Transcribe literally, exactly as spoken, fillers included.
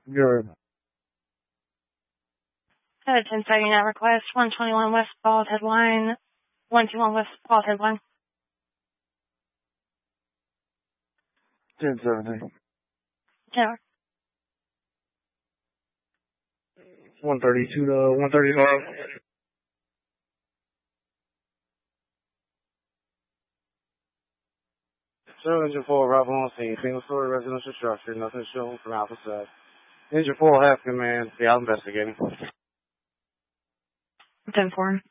Good. Uh, ten seventy at request, one twenty-one West Bald Headline, one twenty-one West Bald Headline. ten seventeen. Yeah. one thirty-two to one thirty-five. Show engine four, arrival on scene. Single story residential structure. Nothing shown from Alpha side. Engine four, half command. Yeah, I'm investigating. ten four.